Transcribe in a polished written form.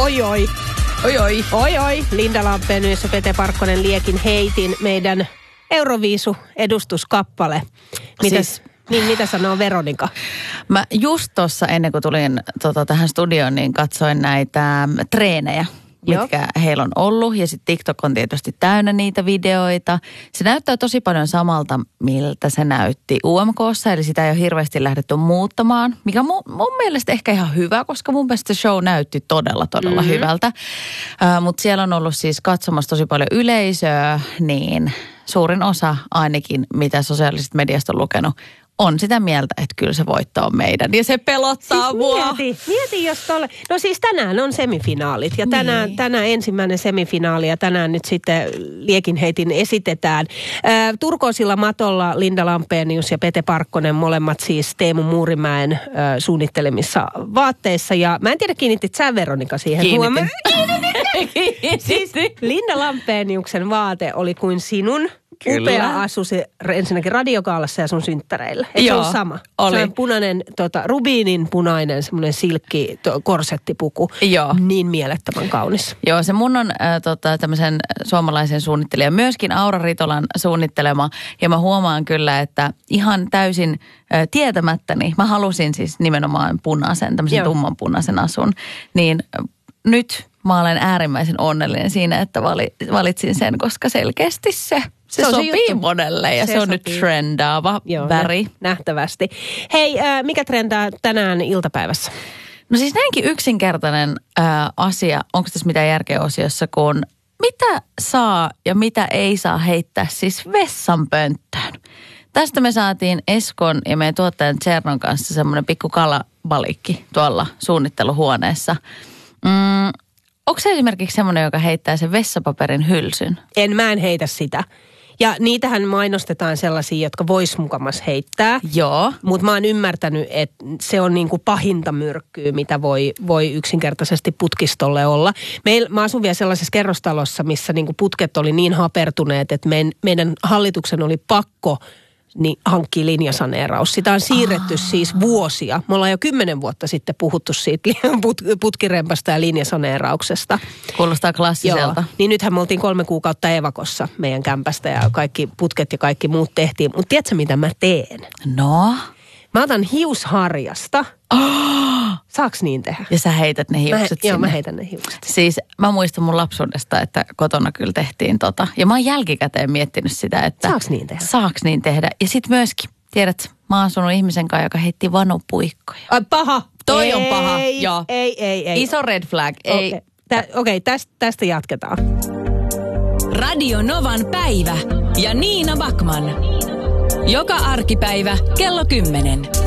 Oi. Oi. Linda Lampeen yhdessä Pete Parkkonen Liekin heitin meidän Euroviisu-edustuskappale. Mitä sanoo Veronika? Mä just tuossa ennen kuin tulin tähän studioon, niin katsoin näitä treenejä, mitkä heillä on ollut. Ja sitten TikTok on tietysti täynnä niitä videoita. Se näyttää tosi paljon samalta, miltä se näytti UMK:ssa. Eli sitä ei ole hirveästi lähdetty muuttamaan, mikä mun mielestä ehkä ihan hyvä, koska mun mielestä show näytti todella hyvältä. Mutta siellä on ollut siis katsomassa tosi paljon yleisöä, niin suurin osa ainakin, mitä sosiaalisesta mediasta on lukenut, on sitä mieltä, että kyllä se voitto on meidän. Ja se pelottaa siis mua. Mieti jos tolle. No siis tänään on semifinaalit ja tänään ensimmäinen semifinaali ja tänään nyt sitten Liekin heitin esitetään. Turkoosilla matolla Linda Lampenius ja Pete Parkkonen, molemmat siis Teemu Muurimäen suunnittelemissa vaatteissa. Ja mä en tiedä, kiinnitit sä Veronika siihen huomioon? Siis Linda Lampeniuksen vaate oli kuin sinun. Kyllä. Upea asu se ensinnäkin radiokaalassa ja sun synttäreillä. Eikö se ole sama? Oli. Se on punainen, rubiinin punainen semmoinen silkki korsettipuku. Joo. Niin mielettömän kaunis. Joo, se mun on tämmöisen suomalaisen suunnittelijan, myöskin Aura Ritolan suunnittelema. Ja mä huomaan kyllä, että ihan täysin tietämättäni, mä halusin siis nimenomaan punaisen, tämmöisen tummanpunaisen asun. Niin nyt mä olen äärimmäisen onnellinen siinä, että valitsin sen, koska selkeästi se sopii monelle ja se on nyt trendaava väri. Nähtävästi. Hei, mikä trendaa tänään iltapäivässä? No siis näinkin yksinkertainen asia, onko tässä mitään järkeä osiossa, kun mitä saa ja mitä ei saa heittää siis vessanpönttöön. Tästä me saatiin Eskon ja meidän tuottajan Tsernon kanssa semmoinen pikku kalabalikki tuolla suunnitteluhuoneessa. Onko se esimerkiksi semmoinen, joka heittää sen vessapaperin hylsyn? Mä en heitä sitä. Ja niitähän mainostetaan sellaisia, jotka vois mukamas heittää. Joo. Mutta mä oon ymmärtänyt, että se on niinku pahinta myrkkyä, mitä voi yksinkertaisesti putkistolle olla. Mä asun vielä sellaisessa kerrostalossa, missä niinku putket oli niin hapertuneet, että meidän hallituksen oli pakko hankkii linjasaneeraus. Sitä on siirretty siis vuosia. Me ollaan jo 10 vuotta sitten puhuttu siitä putkirempasta ja linjasaneerauksesta. Kuulostaa klassiselta. Joo. Niin nythän me oltiin 3 kuukautta evakossa meidän kämpästä ja kaikki putket ja kaikki muut tehtiin. Mutta tiedätkö mitä mä teen? No? Mä otan hiusharjasta. Saaks niin tehdä? Ja sä heität ne hiukset sinne. Joo, mä heitän ne hiukset. Siis mä muistan mun lapsuudesta, että kotona kyllä tehtiin Ja mä oon jälkikäteen miettinyt sitä, että saaks niin tehdä? Ja sit myöskin, tiedät, mä oon asunut ihmisen kanssa, joka heitti vanupuikkoja. Paha. Toi on paha. Joo. Ei. Iso red flag. Ei. Okei, tästä jatketaan. Radio Novan päivä ja Niina Backman. Joka arkipäivä kello 10.